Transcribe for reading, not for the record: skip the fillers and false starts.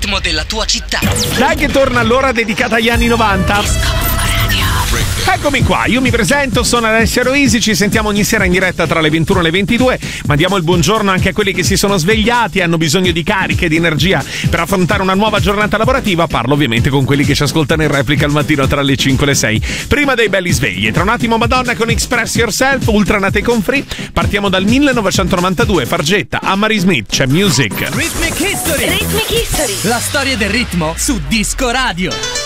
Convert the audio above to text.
ritmo della tua città. Dai che torna l'ora dedicata agli anni 90. Eccomi qua, io mi presento, sono Alessio Roisi, ci sentiamo ogni sera in diretta tra le 21 e le 22, mandiamo il buongiorno anche a quelli che si sono svegliati e hanno bisogno di cariche e di energia per affrontare una nuova giornata lavorativa. Parlo ovviamente con quelli che ci ascoltano in replica al mattino tra le 5 e le 6, prima dei belli svegli. Tra un attimo Madonna con Express Yourself, Ultranate con Free, partiamo dal 1992, Fargetta, Amari Smith, c'è Music. Rhythmic History, la storia del ritmo su Disco Radio.